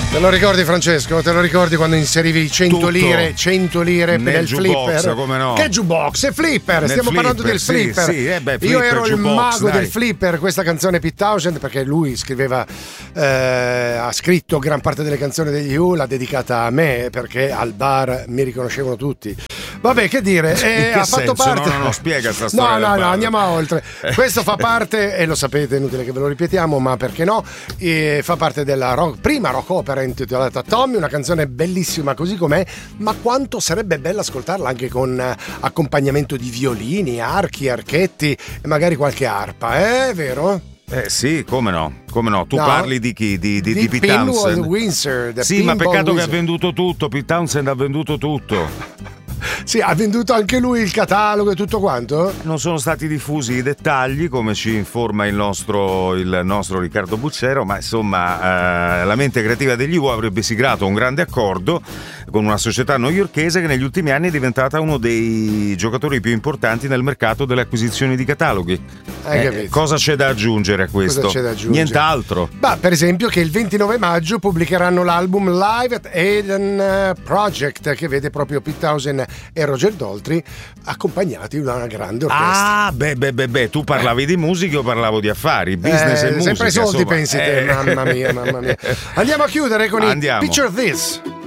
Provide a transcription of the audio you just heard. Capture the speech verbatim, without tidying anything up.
Te lo ricordi, Francesco? Te lo ricordi quando inserivi cento Tutto. lire, cento lire Nel nel jukebox, flipper? come no? Che jukebox? È flipper, Nel stiamo flipper, parlando del sì, flipper. sì, eh beh, Io flipper, ero il jukebox, mago dai. del flipper, questa canzone Pete Townshend, perché lui scriveva, eh, ha scritto gran parte delle canzoni degli Who, l'ha dedicata a me, perché al bar mi riconoscevano tutti. Vabbè, che dire, eh, che ha fatto senso? parte. No, no, no, spiega sta No, storia no, del no, bar. andiamo a oltre. Questo fa parte, e lo sapete, è inutile che ve lo ripetiamo, ma perché no? Eh, fa parte della rock, prima rock opera intitolata Tommy, una canzone bellissima così com'è, ma quanto sarebbe bella ascoltarla anche con eh, accompagnamento di violini, archi, archetti e magari qualche arpa, eh? Vero? Eh sì, come no, come no. Tu No. parli di chi? Di, di, Di di Pete Pinball Townshend. Windsor, the Sì, ma Pinball peccato che Windsor. ha venduto tutto. Pete Townshend ha venduto tutto. Sì, ha venduto anche lui il catalogo e tutto quanto? Non sono stati diffusi i dettagli, come ci informa il nostro, il nostro Riccardo Buccero, ma insomma eh, la mente creativa degli Who avrebbe siglato un grande accordo con una società newyorkese che negli ultimi anni è diventata uno dei giocatori più importanti nel mercato delle acquisizioni di cataloghi. Hai Eh, capito? cosa c'è da aggiungere a questo? Cosa c'è da aggiungere? Nient'altro. Bah, per esempio che il ventinove maggio pubblicheranno l'album Live at Eden Project, che vede proprio Pete Townshend e Roger Daltrey accompagnati da una grande orchestra. Ah, beh, beh, beh, beh, tu parlavi di musica o parlavo di affari? Business Eh, e musica. sempre i soldi, insomma. pensi te, Eh. mamma mia, mamma mia. Andiamo a chiudere con Andiamo. i Picture This.